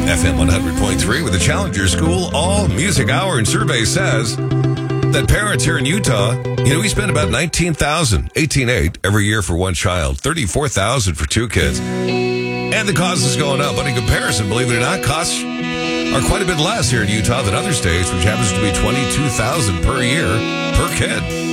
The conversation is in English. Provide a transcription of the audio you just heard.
FM 100.3 with the Challenger School All Music Hour, and survey says that parents here in Utah, we spend about $18,800 every year for one child, $34,000 for two kids. And the cost is going up. But in comparison, believe it or not, costs are quite a bit less here in Utah than other states, which happens to be $22,000 per year per kid.